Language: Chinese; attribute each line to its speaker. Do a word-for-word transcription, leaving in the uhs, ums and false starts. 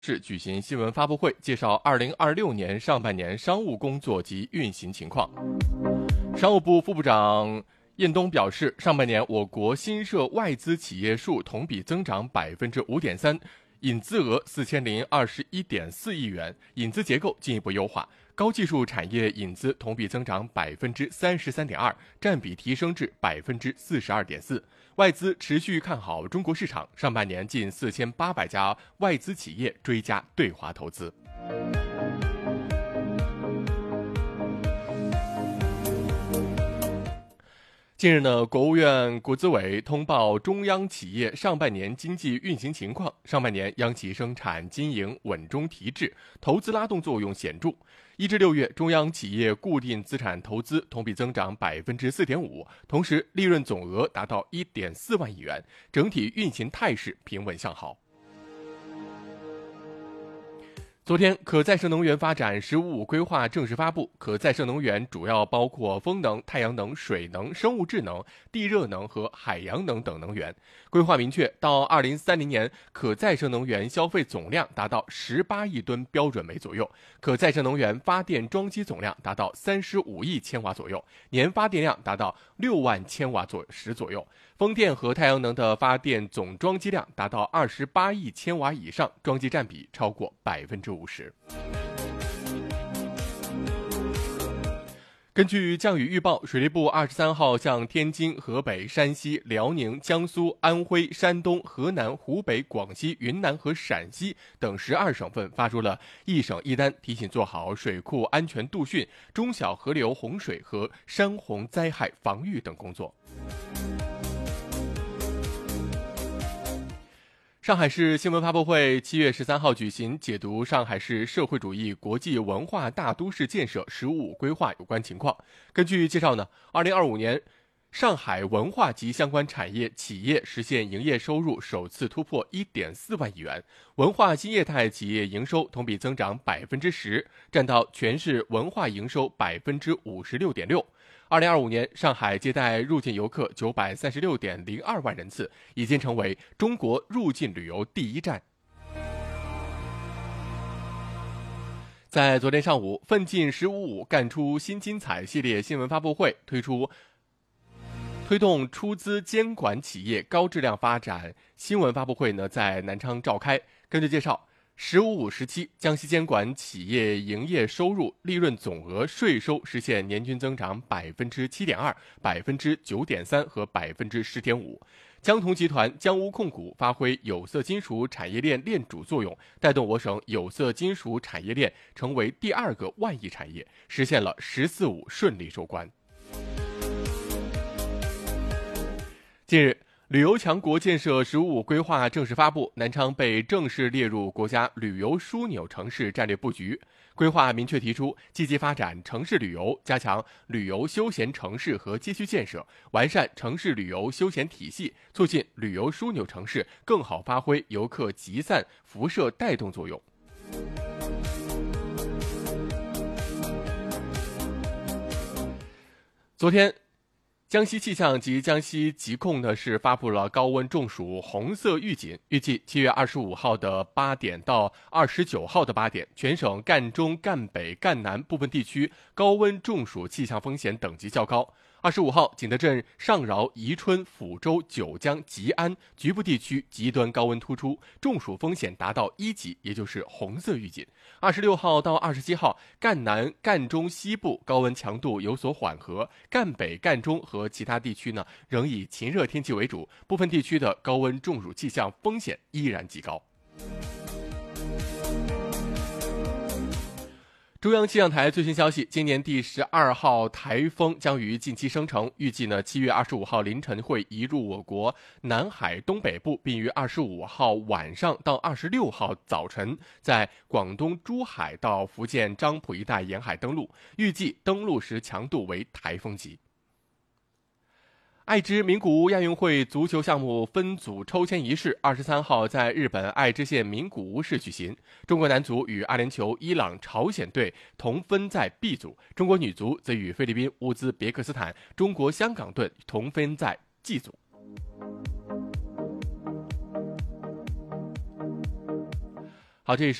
Speaker 1: 市举行新闻发布会，介绍二零二六年上半年商务工作及运行情况。商务部副部长彦东表示，上半年我国新设外资企业数同比增长百分之五点三，引资额四千零二十一点四亿元，引资结构进一步优化。高技术产业引资同比增长百分之三十三点二，占比提升至百分之四十二点四。外资持续看好中国市场，上半年近四千八百家外资企业追加对华投资。近日呢，国务院国资委通报中央企业上半年经济运行情况。上半年央企生产经营稳中提质，投资拉动作用显著。一至六月，中央企业固定资产投资同比增长百分之四点五，同时利润总额达到一点四万亿元，整体运行态势平稳向好。昨天，可再生能源发展“十五五”规划正式发布。可再生能源主要包括风能、太阳能、水能、生物质能、地热能和海洋能等能源。规划明确，到二零三零年，可再生能源消费总量达到十八亿吨标准煤左右，可再生能源发电装机总量达到三十五亿千瓦左右，年发电量达到六万千瓦时左右。风电和太阳能的发电总装机量达到二十八亿千瓦以上，装机占比超过百分之五十。根据降雨预报，水利部二十三号向天津、河北、山西、辽宁、江苏、安徽、山东、河南、湖北、广西、云南和陕西等十二省份发出了一省一单，提醒做好水库安全度汛、中小河流洪水和山洪灾害防御等工作。上海市新闻发布会七月十三号举行，解读上海市社会主义国际文化大都市建设“十五五”规划有关情况。根据介绍呢，二零二五年上海文化及相关产业企业实现营业收入首次突破一点四万亿元，文化新业态企业营收同比增长百分之十，占到全市文化营收百分之五十六点六。二零二五年，上海接待入境游客九百三十六点零二万人次，已经成为中国入境旅游第一站。在昨天上午，奋进“十五五”干出新精彩系列新闻发布会推出推动出资监管企业高质量发展新闻发布会呢，在南昌召开。根据介绍，十五五时期，江西监管企业营业收入、利润总额、税收实现年均增长百分之七点二、百分之九点三和百分之十点五。江铜集团、江钨控股发挥有色金属产业链链主作用，带动我省有色金属产业链成为第二个万亿产业，实现了“十四五”顺利收官。近日，旅游强国建设“十五五”规划正式发布，南昌被正式列入国家旅游枢纽城市战略布局。规划明确提出，积极发展城市旅游，加强旅游休闲城市和街区建设，完善城市旅游休闲体系，促进旅游枢纽城市更好发挥游客集散辐射带动作用。昨天，江西气象及江西疾控呢是发布了高温中暑红色预警，预计七月二十五号的八点到二十九号的八点，全省赣中、赣北、赣南部分地区高温中暑气象风险等级较高。二十五号，景德镇、上饶、宜春、抚州、九江、吉安局部地区极端高温突出，中暑风险达到一级，也就是红色预警。二十六号到二十七号，赣南、赣中西部高温强度有所缓和，赣北、赣中和其他地区呢仍以晴热天气为主，部分地区的高温中暑气象风险依然极高。中央气象台最新消息，今年第十二号台风将于近期生成，预计呢七月二十五号凌晨会移入我国南海东北部，并于二十五号晚上到二十六号早晨在广东珠海到福建漳浦一带沿海登陆，预计登陆时强度为台风级。爱知名古屋亚运会足球项目分组抽签仪式二十三号在日本爱知县名古屋市举行。中国男足与阿联酋、伊朗、朝鲜队同分在 B 组，中国女足则与菲律宾、乌兹别克斯坦、中国香港队同分在 G 组。 好，这里是。